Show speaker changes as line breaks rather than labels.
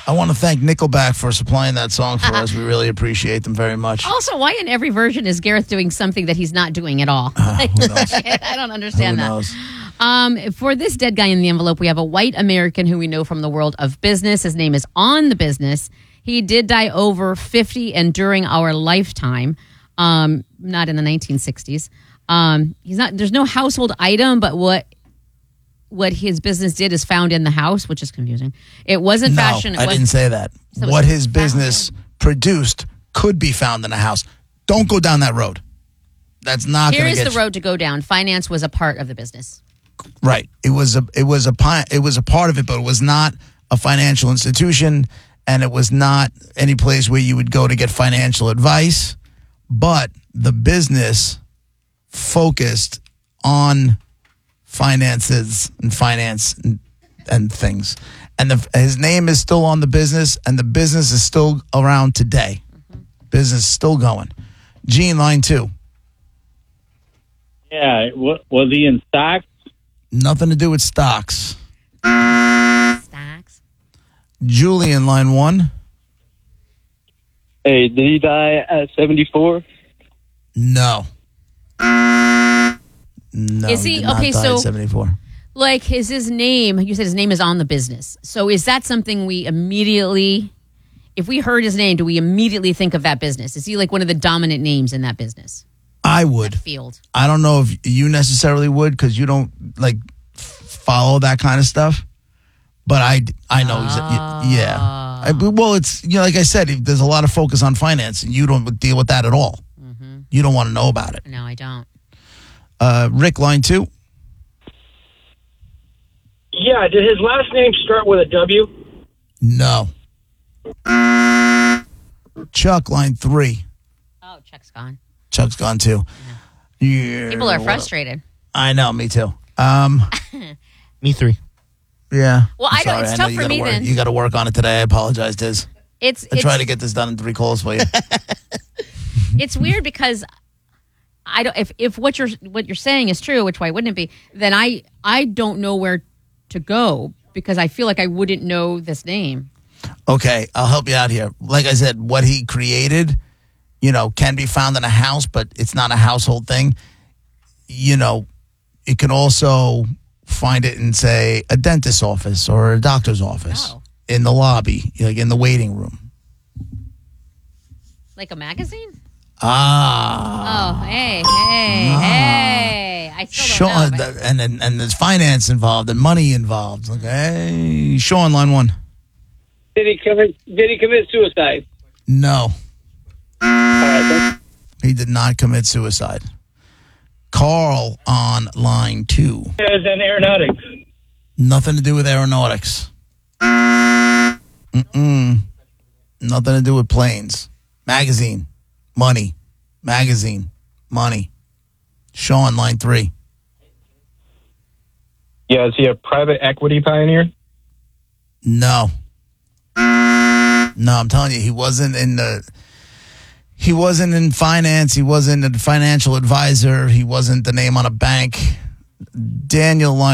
I want to thank Nickelback for supplying that song for us. We really appreciate them very much.
Also, why in every version is Gareth doing something that he's not doing at all?
Who knows?
I don't understand
Who
that.
knows?
For this dead guy in the envelope, we have a white American who we know from the world of business. His name is On the Business. He did die over 50 and during our lifetime, not in the 1960s. He's not. There's no household item, but what his business did is found in the house, which is confusing. It wasn't fashion.
I didn't say that.
So
what his business produced could be found in a house. Don't go down that road. That's not going to get
Here is the road to go down. Finance was a part of the business.
Right. It was a part of it, but it was not a financial institution, and it was not any place where you would go to get financial advice. But the business focused on finances and finance and things. And his name is still on the business, and the business is still around today. Mm-hmm. Business is still going. Gene, line 2.
Yeah, was he in stocks?
Nothing to do with stocks.
Stocks.
Julian, line 1.
Hey, did he die at 74?
No. No.
Is he
did not
okay?
die
So,
at 74.
like, is his name? You said his name is on the business. So, is that something we immediately, if we heard his name, do we immediately think of that business? Is he like one of the dominant names in that business?
I would.
Field.
I don't know if you necessarily would because you don't like follow that kind of stuff. But I know. Yeah. Well, it's like I said, there's a lot of focus on finance, and you don't deal with that at all. Mm-hmm. You don't want to know about it.
No, I don't.
Rick, line 2.
Yeah, did his last name start with a W?
No. Chuck, line 3.
Oh, Chuck's gone.
Chuck's gone too. Yeah.
People are frustrated.
I know, me too.
Me 3.
Yeah.
Well, I know it's tough for me then.
You got to work on it today. I apologize, Diz. I try to get this done in 3 calls for you.
It's weird because I don't. If what you're saying is true, which why wouldn't it be? Then I don't know where to go because I feel like I wouldn't know this name.
Okay, I'll help you out here. Like I said, what he created, can be found in a house, but it's not a household thing. It can also find it in, say, a dentist's office or a doctor's office, in the lobby, like in the waiting room.
Like a magazine?
Ah.
Oh, hey. I still don't know.
And there's finance involved and money involved. Okay. Sean, line 1.
Did he commit suicide?
No.
All right,
He did not commit suicide. Carl on line 2.
As an aeronautics.
Nothing to do with aeronautics. Nothing to do with planes. Magazine. Money. Magazine. Money. Sean, line 3.
Yeah, is he a private equity pioneer?
No. No, I'm telling you, he wasn't in finance. He wasn't a financial advisor. He wasn't the name on a bank. Daniel, line